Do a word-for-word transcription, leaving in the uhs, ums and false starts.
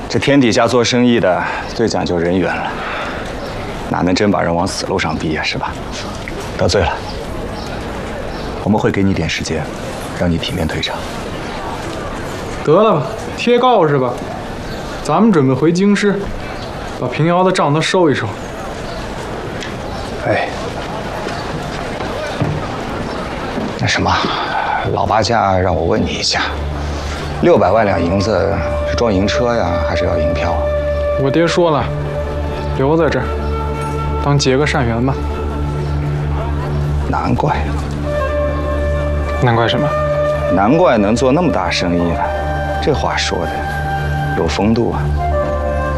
这天底下做生意的最讲究人缘了，哪能真把人往死路上逼呀？是吧？得罪了，我们会给你点时间，让你体面退场。 得了吧，贴告是吧？咱们准备回京师，把平遥的账都收一收。 哎，那什么，老八家让我问你一下，六百万两银子是装银车呀，还是要银票啊？ 我爹说了，留在这儿，当结个善缘吧。 难怪， 难怪什么？ 难怪能做那么大生意呢。这话说的有风度啊。